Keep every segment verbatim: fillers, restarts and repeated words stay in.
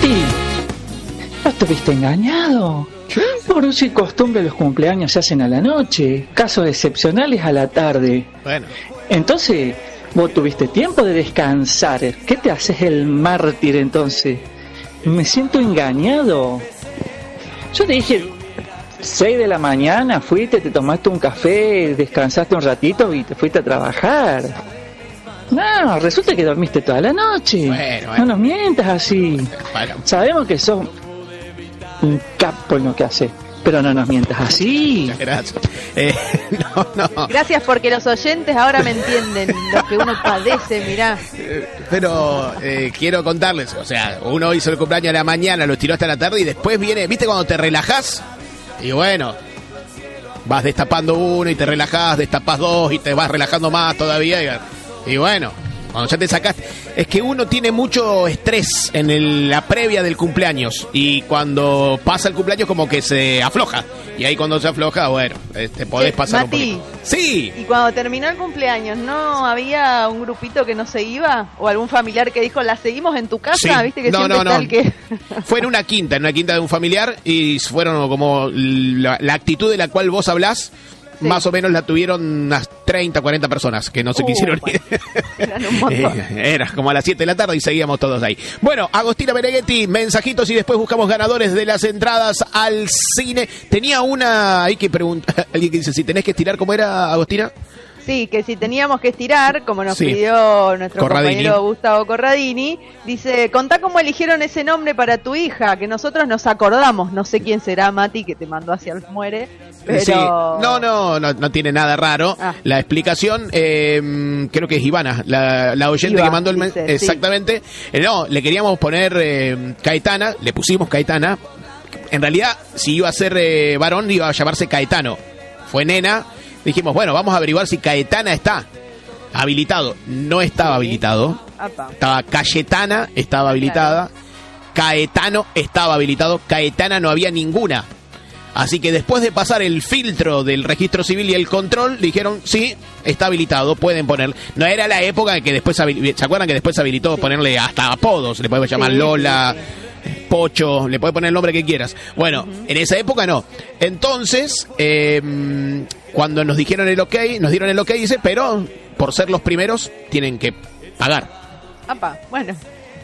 Mati, ¿no estuviste engañado? Por uso y costumbre los cumpleaños se hacen a la noche, casos excepcionales a la tarde. Bueno. Entonces, vos tuviste tiempo de descansar. ¿Qué te haces el mártir entonces? Me siento engañado. Yo te dije, seis de la mañana, fuiste, te tomaste un café, descansaste un ratito y te fuiste a trabajar. No, resulta que dormiste toda la noche. Bueno, bueno. No nos mientas así. Bueno. Sabemos que sos un capo en lo que haces, pero no nos mientas así. Gracias. Eh, no, no. Gracias, porque los oyentes ahora me entienden lo que uno padece, mirá. Eh, pero eh, quiero contarles, o sea, uno hizo el cumpleaños a la mañana, lo tiró hasta la tarde y después viene, ¿viste cuando te relajás? Y bueno, vas destapando uno y te relajás, destapás dos y te vas relajando más todavía. Y, y bueno, cuando ya te sacaste, es que uno tiene mucho estrés en el, la previa del cumpleaños y cuando pasa el cumpleaños como que se afloja. Y ahí cuando se afloja, bueno, te podés Sí, pasar Mati, un poquito. Sí. Y cuando terminó el cumpleaños, ¿no había un grupito que no se iba? ¿O algún familiar que dijo, la seguimos en tu casa? Sí. ¿Viste que No, siempre no, está no. el que... Fue en una quinta, en una quinta de un familiar y fueron como la, la actitud de la cual vos hablás. Sí. Más o menos la tuvieron unas treinta, cuarenta personas que no se uh, quisieron ir. Bueno, eran un montón. Era como a las siete de la tarde y seguíamos todos ahí. Bueno, Agostina Meneghetti, mensajitos y después buscamos ganadores de las entradas al cine. Tenía una, hay que preguntar, alguien que dice, si tenés que estirar, ¿cómo era, Agostina? Sí, que si teníamos que estirar, como nos sí. pidió nuestro Corradini. compañero Gustavo Corradini, dice, contá cómo eligieron ese nombre para tu hija, que nosotros nos acordamos, no sé quién será, Mati, que te mandó hacia el muere, pero... Sí. No, no, no, no tiene nada raro. Ah. La explicación, eh, creo que es Ivana, la, la oyente Iba, que mandó el mensaje. Exactamente. Sí. No, le queríamos poner eh, Caetana, le pusimos Caetana. En realidad, si iba a ser eh, varón, iba a llamarse Caetano. Fue nena. Dijimos, bueno, vamos a averiguar si Caetana está habilitado. No estaba sí. habilitado. Apa. Estaba Cayetana, estaba habilitada. Claro. Caetano estaba habilitado. Caetana no había ninguna. Así que después de pasar el filtro del registro civil y el control, dijeron, sí, está habilitado, pueden poner. No era la época en que después, ¿se acuerdan que después habilitó sí. ponerle hasta apodos? Le podemos llamar sí, Lola, sí, sí. Pocho, le puedes poner el nombre que quieras. Bueno, uh-huh. en esa época no. Entonces, eh, cuando nos dijeron el ok, nos dieron el ok, dice, pero por ser los primeros, tienen que pagar. Apa, bueno.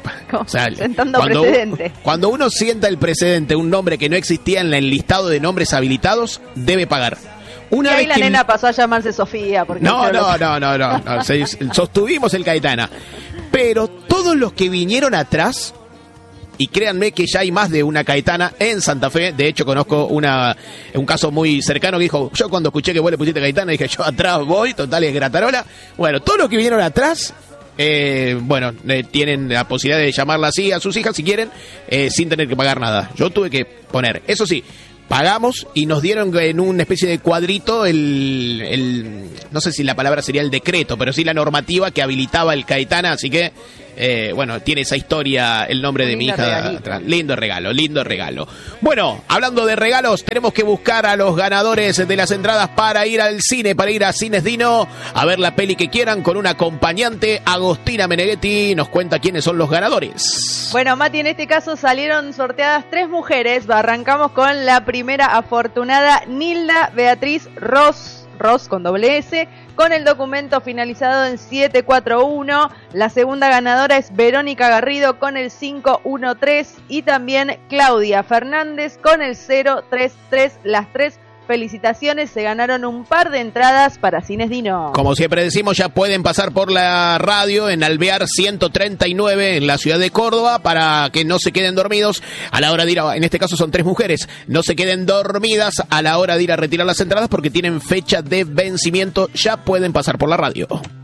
O sea, sentando cuando, precedente. Cuando uno sienta el precedente, un nombre que no existía en el listado de nombres habilitados, debe pagar. Una y ahí vez la que... nena pasó a llamarse Sofía. Porque no, no, no, no, no, no. Se, sostuvimos el Caetana. Pero todos los que vinieron atrás, y créanme que ya hay más de una Caetana en Santa Fe. De hecho, conozco una un caso muy cercano que dijo, yo cuando escuché que vos le pusiste Caetana, dije, yo atrás voy, total es gratarola. Bueno, todos los que vinieron atrás... Eh, bueno, eh, tienen la posibilidad de llamarla así a sus hijas si quieren, eh, sin tener que pagar nada. Yo tuve que poner, eso sí, pagamos y nos dieron en una especie de cuadrito el, el, no sé si la palabra sería el decreto, pero sí la normativa que habilitaba el Caetana, así que, eh, bueno, tiene esa historia el nombre de mi hija atrás. Lindo regalo, lindo regalo. Bueno, hablando de regalos, tenemos que buscar a los ganadores de las entradas para ir al cine, para ir a Cines Dino, a ver la peli que quieran con un acompañante. Agostina Meneghetti nos cuenta quiénes son los ganadores. Bueno, Mati, en este caso salieron sorteadas tres mujeres. Arrancamos con la primera afortunada, Nilda Beatriz Ross, Ross con doble S, con el documento finalizado en siete cuatro uno. La segunda ganadora es Verónica Garrido con el cinco uno tres y también Claudia Fernández con el cero tres tres. Las tres felicitaciones, se ganaron un par de entradas para Cines Dino. Como siempre decimos, ya pueden pasar por la radio en Alvear ciento treinta y nueve en la ciudad de Córdoba para que no se queden dormidos a la hora de ir a, en este caso son tres mujeres, no se queden dormidas a la hora de ir a retirar las entradas porque tienen fecha de vencimiento, ya pueden pasar por la radio.